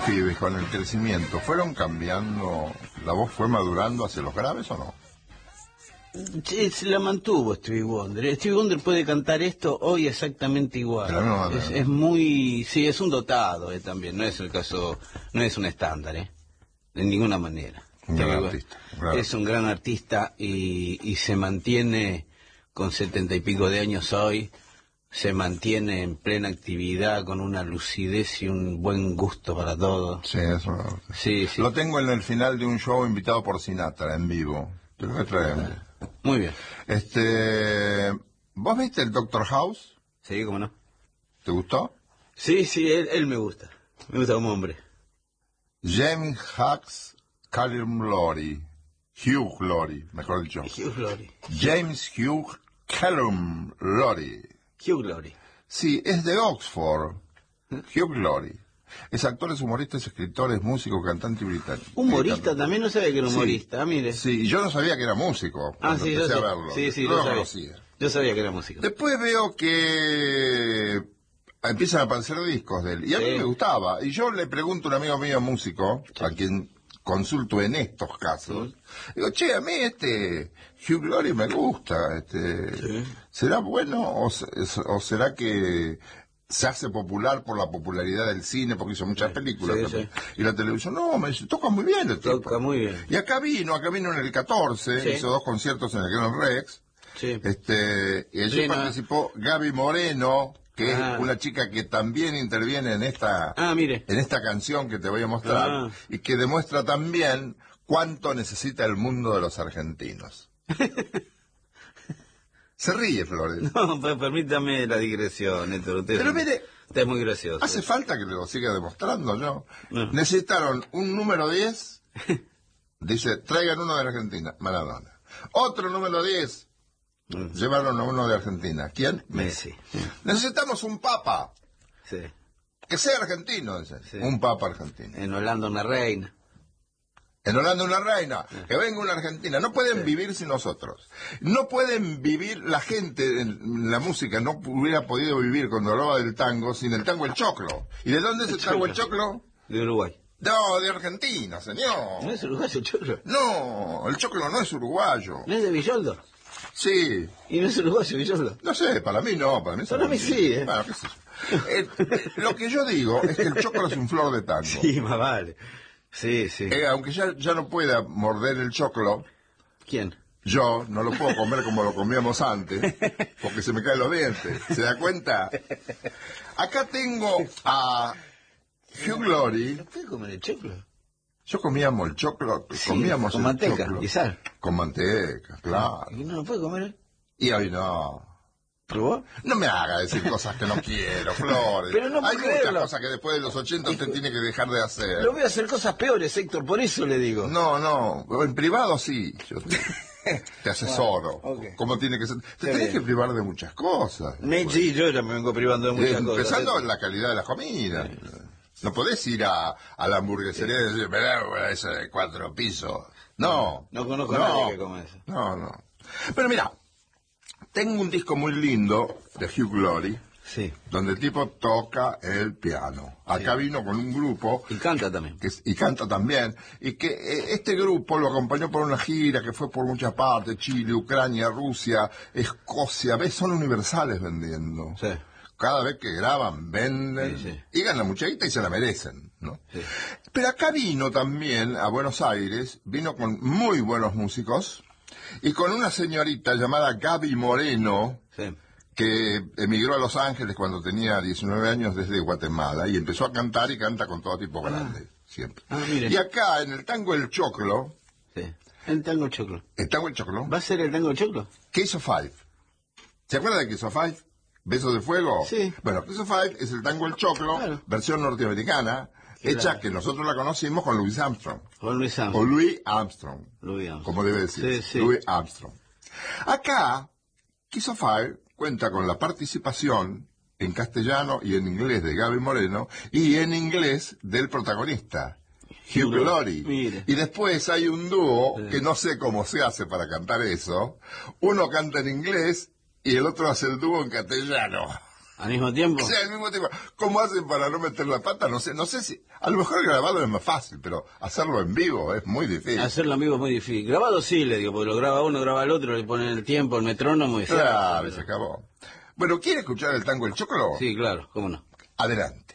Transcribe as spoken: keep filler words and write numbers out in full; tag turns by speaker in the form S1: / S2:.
S1: pibes con el crecimiento fueron cambiando, la voz fue madurando hacia los graves o no?
S2: Sí, se la mantuvo Stevie Wonder. Stevie Wonder puede cantar esto hoy exactamente igual.
S1: Pero no, no,
S2: es,
S1: no.
S2: es muy, sí, es un dotado eh, también. No es el caso, no es un estándar, eh, de ninguna manera.
S1: Un gran
S2: Stevie
S1: artista, claro.
S2: Es un gran artista y, y se mantiene con setenta y pico de años hoy. Se mantiene en plena actividad con una lucidez y un buen gusto para todo.
S1: Sí, eso.
S2: Sí, sí.
S1: Lo tengo en el final de un show invitado por Sinatra en vivo. Te lo voy a traer.
S2: Muy bien.
S1: Este, ¿vos viste el Doctor House?
S2: Sí, cómo no.
S1: ¿Te gustó?
S2: Sí, sí, él, él me gusta. Me gusta como hombre.
S1: James Hughes Callum Laurie. Hugh Laurie, mejor dicho.
S2: Hugh Laurie.
S1: James Hugh Callum Laurie.
S2: Hugh Laurie.
S1: Sí, es de Oxford. Hugh Laurie. Es actor, es humorista, es escritor, es músico, cantante y británico.
S2: Humorista también, no sabía que era
S1: Sí.
S2: humorista, ah, mire.
S1: Sí, y yo no sabía que era músico.
S2: Ah,
S1: cuando
S2: sí, yo
S1: empecé
S2: sé.
S1: a verlo.
S2: Sí, sí,
S1: no
S2: yo
S1: lo
S2: sabía.
S1: conocía.
S2: Yo sabía que era músico.
S1: Después veo que empiezan a aparecer discos de él. Y a
S2: Sí.
S1: mí me gustaba. Y yo le pregunto a un amigo mío músico,
S2: Sí.
S1: a quien consulto en estos casos, digo, che, a mí este Hugh Laurie me gusta. Este,
S2: Sí.
S1: ¿Será bueno o, se- o será que se hace popular por la popularidad del cine, porque hizo muchas
S2: Sí,
S1: películas
S2: sí,
S1: también?
S2: sí.
S1: Y la televisión, no, me dice, toca muy bien el tipo.
S2: Toca muy bien.
S1: Y acá vino, acá vino en el catorce,
S2: Sí.
S1: hizo dos conciertos en el Gran Rex.
S2: Sí.
S1: Este, y allí
S2: Plena.
S1: participó Gaby Moreno, que
S2: Ah.
S1: es una chica que también interviene en esta,
S2: Ah, mire.
S1: en esta canción que te voy a mostrar,
S2: Ah.
S1: y que demuestra también cuánto necesita el mundo de los argentinos. Se ríe, Flores.
S2: No, pues permítame la digresión, Héctor. Usted,
S1: Pero
S2: es-
S1: mire,
S2: usted es muy gracioso.
S1: hace falta que lo siga demostrando, ¿no?
S2: No.
S1: Necesitaron un número diez, dice, traigan uno de Argentina, Maradona. Otro número diez,
S2: Mm.
S1: llevaron a uno de Argentina. ¿Quién?
S2: Messi.
S1: Necesitamos un papa,
S2: Sí.
S1: que sea argentino, dice.
S2: Sí.
S1: Un papa argentino.
S2: En Holanda una reina.
S1: En Holanda una reina, que venga una argentina. No pueden
S2: Sí.
S1: vivir sin nosotros. No pueden vivir, la gente en la música no hubiera podido vivir cuando hablaba del tango sin el tango el choclo. ¿Y de dónde es el tango el choclo?
S2: De Uruguay.
S1: No, de Argentina, señor.
S2: ¿No es uruguayo el choclo?
S1: No, el choclo no es uruguayo.
S2: ¿No es de Villoldo?
S1: Sí,
S2: ¿Y no es uruguayo Villoldo?
S1: no sé, para mí no, para mí es
S2: Para mí
S1: argentino.
S2: sí, ¿eh?
S1: Bueno, qué sé yo. Eh, lo que yo digo es que el choclo es un flor de tango.
S2: Sí, más vale. Sí, sí.
S1: Eh, aunque ya, ya no pueda morder el choclo,
S2: ¿Quién?
S1: yo no lo puedo comer como lo comíamos antes, porque se me caen los dientes. ¿Se da cuenta? Acá tengo a Hugh Laurie.
S2: ¿No puede comer el choclo?
S1: Yo comíamos el choclo,
S2: Sí,
S1: comíamos
S2: con
S1: el
S2: manteca
S1: choclo.
S2: y sal.
S1: Con manteca, claro.
S2: ¿Y no lo puede comer él?
S1: Y hoy no.
S2: ¿Probó?
S1: No me haga decir cosas que no quiero, Flores.
S2: Pero no puedo
S1: Hay muchas
S2: creerlo.
S1: cosas que después de los ochenta usted tiene que dejar de hacer.
S2: Lo voy a hacer cosas peores, Héctor, por eso le digo.
S1: No, no, en privado sí, yo te, te asesoro.
S2: Bueno, ok.
S1: ¿Cómo tiene que ser? Te
S2: Está
S1: tenés
S2: bien.
S1: que privar de muchas cosas.
S2: Me, sí, yo ya me vengo privando de
S1: Eh,
S2: muchas cosas.
S1: Empezando
S2: Héctor.
S1: en la calidad de la comida. No podés ir a, a la hamburguesería y decir, mirá, esa de cuatro pisos. No.
S2: No conozco a nadie que coma eso.
S1: No, no. Pero mira, tengo un disco muy lindo de Hugh Laurie,
S2: Sí.
S1: donde el tipo toca el piano. Acá vino con un grupo
S2: Y canta también.
S1: que, y canta también, y que eh, este grupo lo acompañó por una gira que fue por muchas partes, Chile, Ucrania, Rusia, Escocia, ves, son universales vendiendo.
S2: Sí.
S1: Cada vez que graban, venden,
S2: Sí, sí.
S1: y ganan mucha guita y se la merecen, ¿no?
S2: Sí.
S1: Pero acá vino también a Buenos Aires, vino con muy buenos músicos, y con una señorita llamada Gaby Moreno,
S2: Sí.
S1: que emigró a Los Ángeles cuando tenía diecinueve años desde Guatemala, y empezó a cantar y canta con todo tipo grande, siempre.
S2: Ah, mire.
S1: Y acá, en el tango El Choclo,
S2: Sí. El tango choclo.
S1: el tango El Choclo,
S2: ¿Va a ser el tango choclo?
S1: Case of Five. ¿Se acuerda de Case of Five? ¿Besos de fuego?
S2: Sí.
S1: Bueno, Case of Five es el tango El Choclo,
S2: Claro.
S1: versión norteamericana,
S2: Claro.
S1: hecha que nosotros la conocimos con Louis Armstrong.
S2: Con Luis
S1: O
S2: Armstrong.
S1: Louis Armstrong,
S2: Louis Armstrong.
S1: como debe decir.
S2: Sí, sí.
S1: Louis Armstrong. Acá, Kiss of Fire cuenta con la participación en castellano y en inglés de Gaby Moreno y en inglés del protagonista, Hugh
S2: Hugh
S1: Laurie.
S2: Mire.
S1: Y después hay un dúo
S2: Sí.
S1: que no sé cómo se hace para cantar eso. Uno canta en inglés y el otro hace el dúo en castellano.
S2: ¿Al mismo tiempo?
S1: Sí, al mismo tiempo. ¿Cómo hacen para no meter la pata? No sé, no sé si... A lo mejor grabado es más fácil, pero hacerlo en vivo es muy difícil.
S2: Hacerlo en vivo es muy difícil. Grabado sí, le digo, porque lo graba uno, graba el otro, le ponen el tiempo, el metrónomo y se
S1: Claro,
S2: hace,
S1: se
S2: pero-
S1: acabó. Bueno, ¿quiere escuchar el tango El Choclo?
S2: Sí, claro, cómo no.
S1: Adelante.